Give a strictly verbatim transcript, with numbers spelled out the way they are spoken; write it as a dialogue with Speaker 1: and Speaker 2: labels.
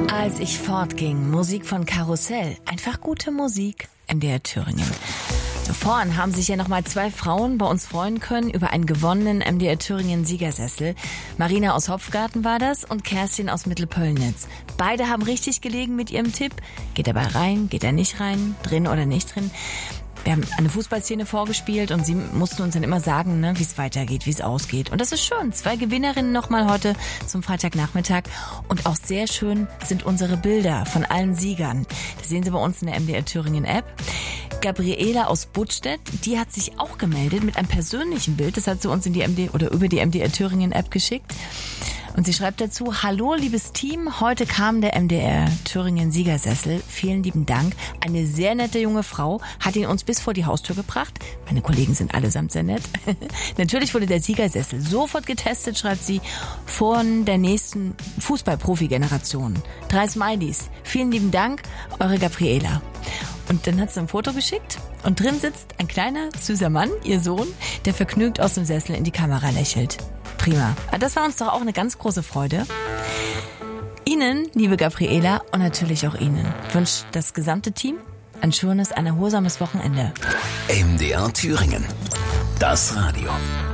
Speaker 1: Als ich fortging, Musik von Karussell. Einfach gute Musik. M D R Thüringen. Vorhin haben sich ja nochmal zwei Frauen bei uns freuen können über einen gewonnenen M D R Thüringen Siegersessel. Marina aus Hopfgarten war das und Kerstin aus Mittelpöllnitz. Beide haben richtig gelegen mit ihrem Tipp. Geht er bei rein, geht er nicht rein, drin oder nicht drin? Wir haben eine Fußballszene vorgespielt und sie mussten uns dann immer sagen, ne, wie es weitergeht, wie es ausgeht. Und das ist schön. Zwei Gewinnerinnen nochmal heute zum Freitagnachmittag. Und auch sehr schön sind unsere Bilder von allen Siegern. Das sehen Sie bei uns in der M D R Thüringen App. Gabriela aus Buttstedt, die hat sich auch gemeldet mit einem persönlichen Bild. Das hat sie uns in die M D oder über die M D R Thüringen App geschickt. Und sie schreibt dazu: Hallo, liebes Team, heute kam der M D R Thüringen Siegersessel. Vielen lieben Dank. Eine sehr nette junge Frau hat ihn uns bis vor die Haustür gebracht. Meine Kollegen sind allesamt sehr nett. Natürlich wurde der Siegersessel sofort getestet, schreibt sie, von der nächsten Fußball-Profi-Generation. Drei Smileys. Vielen lieben Dank, eure Gabriela. Und dann hat sie ein Foto geschickt und drin sitzt ein kleiner, süßer Mann, ihr Sohn, der vergnügt aus dem Sessel in die Kamera lächelt. Prima. Das war uns doch auch eine ganz große Freude. Ihnen, liebe Gabriela, und natürlich auch Ihnen, wünscht das gesamte Team ein schönes, ein erholsames Wochenende.
Speaker 2: M D R Thüringen. Das Radio.